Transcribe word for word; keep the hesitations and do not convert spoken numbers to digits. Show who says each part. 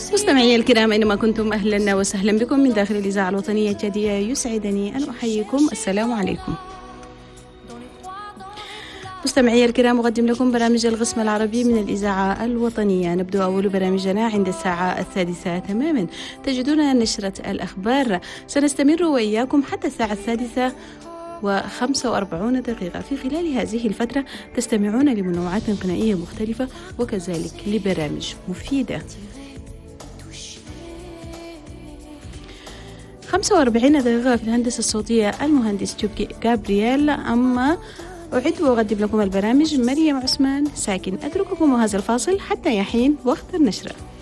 Speaker 1: مستمعي الكرام أينما كنتم، أهلا وسهلا بكم من داخل الإذاعة الوطنية الجديدة. يسعدني أن أحييكم. السلام عليكم مستمعي الكرام، أقدم لكم برامج القسم العربي من الإذاعة الوطنية. نبدأ أول برامجنا عند الساعة السادسة تماما، تجدون نشرة الأخبار. سنستمر وإياكم حتى الساعة السادسة وخمسة وأربعون دقيقة. في خلال هذه الفترة تستمعون لمنوعات غنائية مختلفة وكذلك لبرامج مفيدة. خمسة وأربعين دقيقة في الهندسة الصوتية المهندس توبكي جابرييل. أما أعد وأقدم لكم البرامج مريم عثمان ساكن. أترككم هذا الفاصل حتى يحين وقت النشرة.